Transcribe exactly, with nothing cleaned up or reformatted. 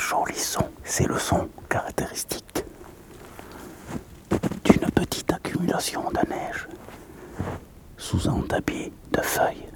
joli son. C'est le son caractéristique d'une petite accumulation de neige sous un tapis de feuilles.